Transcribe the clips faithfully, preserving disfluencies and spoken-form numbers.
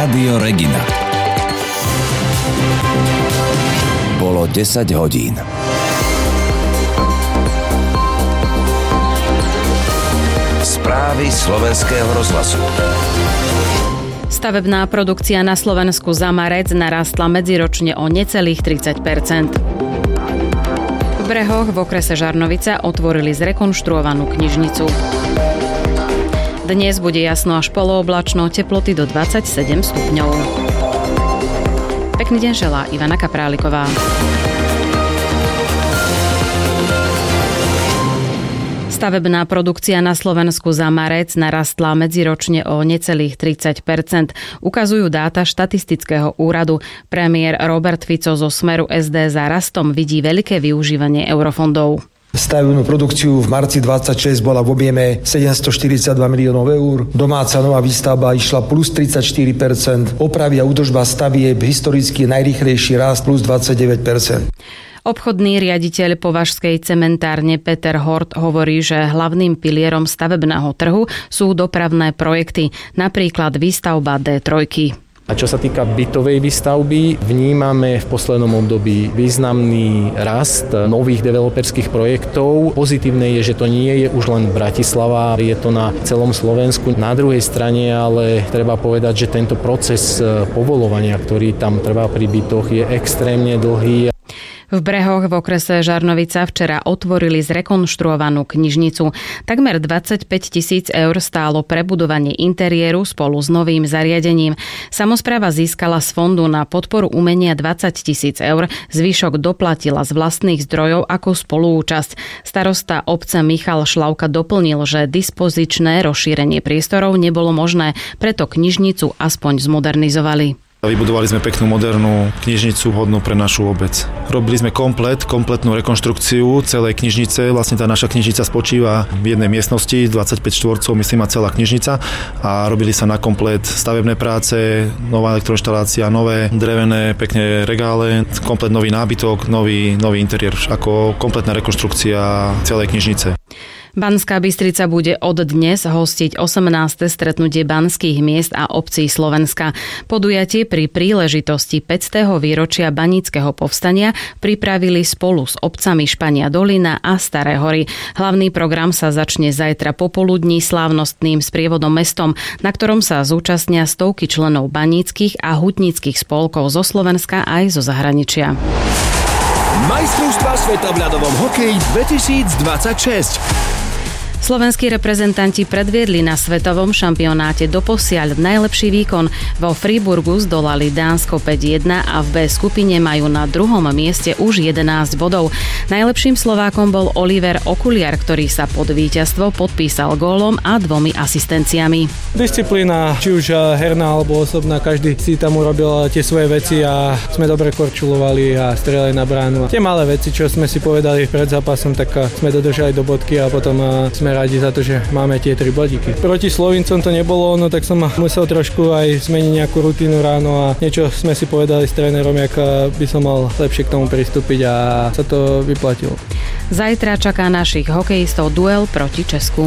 Rádio Regina. Bolo desať hodín. Správy slovenského rozhlasu. Stavebná produkcia na Slovensku za marec narastla medziročne o necelých tridsať percent. V Brehoch v okrese Žarnovica otvorili zrekonštruovanú knižnicu. Dnes bude jasno až polooblačno, teploty do dvadsaťsedem stupňov. Pekný deň želá Ivana Kapráliková. Stavebná produkcia na Slovensku za marec narastla medziročne o necelých tridsať percent. Ukazujú dáta štatistického úradu. Premiér Robert Fico zo Smeru es dé za rastom vidí veľké využívanie eurofondov. Stavebnú produkciu v marci dvadsaťšesť bola v objeme sedemstoštyridsaťdva miliónov eur. Domáca nová výstavba išla plus tridsaťštyri percent. Opravy a údržba stavieb historicky najrýchlejší rast plus dvadsaťdeväť percent. Obchodný riaditeľ považskej cementárne Peter Hort hovorí, že hlavným pilierom stavebného trhu sú dopravné projekty, napríklad výstavba dé tri. A čo sa týka bytovej výstavby, vnímame v poslednom období významný rast nových developerských projektov. Pozitívne je, že to nie je už len Bratislava, je to na celom Slovensku. Na druhej strane ale treba povedať, že tento proces povoľovania, ktorý tam trvá pri bytoch, je extrémne dlhý. V Brehoch v okrese Žarnovica včera otvorili zrekonštruovanú knižnicu. Takmer dvadsaťpäť tisíc eur stálo prebudovanie interiéru spolu s novým zariadením. Samospráva získala z fondu na podporu umenia dvadsať tisíc eur, zvyšok doplatila z vlastných zdrojov ako spoluúčasť. Starosta obce Michal Šlavka doplnil, že dispozičné rozšírenie priestorov nebolo možné, preto knižnicu aspoň zmodernizovali. Vybudovali sme peknú modernú knižnicu vhodnú pre našu obec. Robili sme komplet, kompletnú rekonštrukciu celej knižnice. Vlastne tá naša knižnica spočíva v jednej miestnosti, dvadsaťpäť štvorcov, myslím, má celá knižnica. A robili sa na komplet stavebné práce, nová elektroinštalácia, nové drevené pekné regále, komplet nový nábytok, nový, nový interiér, ako kompletná rekonštrukcia celej knižnice. Banská Bystrica bude od dnes hostiť osemnáste stretnutie banských miest a obcí Slovenska. Podujatie pri príležitosti päťstého výročia baníckeho povstania pripravili spolu s obcami Špania Dolina a Staré hory. Hlavný program sa začne zajtra popoludní slávnostným sprievodom mestom, na ktorom sa zúčastnia stovky členov baníckych a hutníckych spolkov zo Slovenska aj zo zahraničia. Majstrovstvá sveta v ľadovom hokeji dvetisícdvadsaťšesť. Slovenskí reprezentanti predviedli na svetovom šampionáte doposiaľ najlepší výkon. Vo Freiburgu zdolali Dánsko päť jedna a v B skupine majú na druhom mieste už jedenásť bodov. Najlepším Slovákom bol Oliver Okuliar, ktorý sa pod víťazstvo podpísal gólom a dvomi asistenciami. Disciplína, či už herná alebo osobná, každý si tam urobil tie svoje veci a sme dobre korčulovali a strieľali na bránu. Tie malé veci, čo sme si povedali pred zápasom, tak sme dodržali do bodky a potom sme radi za to, že máme tie tri bodíky. Proti Slovincom to nebolo, no tak som musel trošku aj zmeniť nejakú rutínu ráno a niečo sme si povedali s trénerom, jak by som mal lepšie k tomu pristúpiť a sa to vyplatilo. Zajtra čaká našich hokejistov duel proti Česku.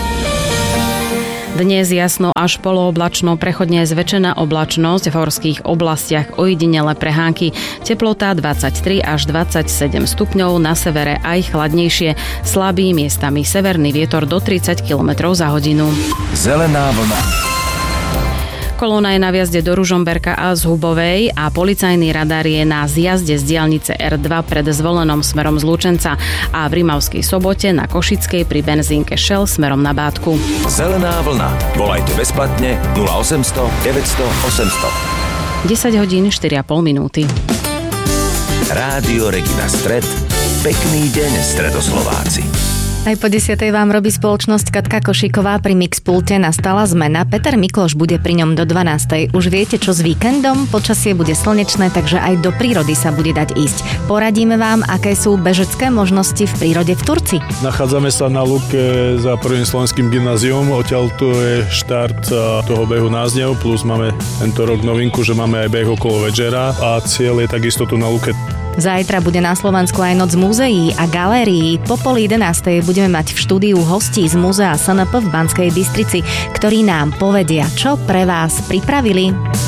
Dnes jasno až polooblačno, prechodne zväčšená oblačnosť v horských oblastiach, ojedinele prehánky. Teplota dvadsaťtri až dvadsaťsedem stupňov, na severe aj chladnejšie. Slabý, miestami severný vietor do tridsať kilometrov za hodinu. Zelená vlna. Kolóna je na vjazde do Ružomberka a z Hubovej a policajný radar je na zjazde z diaľnice er dva pred Zvolenom smerom z Lučenca a v Rimavskej Sobote na Košickej pri benzínke Shell smerom na Bátku. Zelená vlna. Volajte bezplatne nula osemsto deväťsto osemsto. desať hodín štyri a pol minúty. Rádio Regina Stred. Pekný deň, Stredoslováci. Aj po desiatej vám robí spoločnosť Katka Košíková, pri mixpulte nastala zmena. Peter Mikloš bude pri ňom do dvanástej. Už viete, čo s víkendom? Počasie bude slnečné, takže aj do prírody sa bude dať ísť. Poradíme vám, aké sú bežecké možnosti v prírode v Turci. Nachádzame sa na lúke za prvým slovenským gymnázium. Odtiaľ tu je štart toho behu Názdev, plus máme tento rok novinku, že máme aj beh okolo večera a cieľ je takisto tu na lúke. Zajtra bude na Slovensku aj noc múzeí a galérií. Po pol jedenástej budeme mať v štúdiu hostí z múzea es en pé v Banskej Bystrici, ktorí nám povedia, čo pre vás pripravili.